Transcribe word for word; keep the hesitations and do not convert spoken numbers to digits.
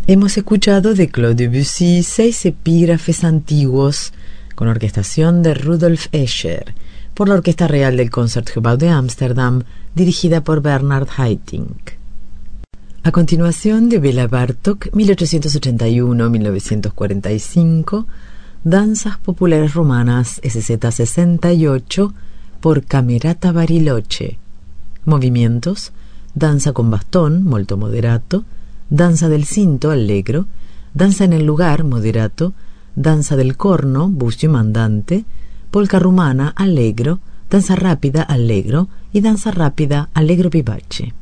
Hemos escuchado de Claude Debussy seis epígrafes antiguos con orquestación de Rudolf Escher por la Orquesta Real del Concertgebouw de Ámsterdam, dirigida por Bernard Haitink. A continuación, de Bela Bartók, mil ochocientos ochenta y uno a mil novecientos cuarenta y cinco, Danzas Populares Rumanas, S Z sesenta y ocho, por Camerata Bariloche. Movimientos: danza con bastón, molto moderato, danza del cinto, allegro, danza en el lugar, moderato, danza del corno, busto andante, polka rumana, allegro, danza rápida, allegro y danza rápida, allegro vivace.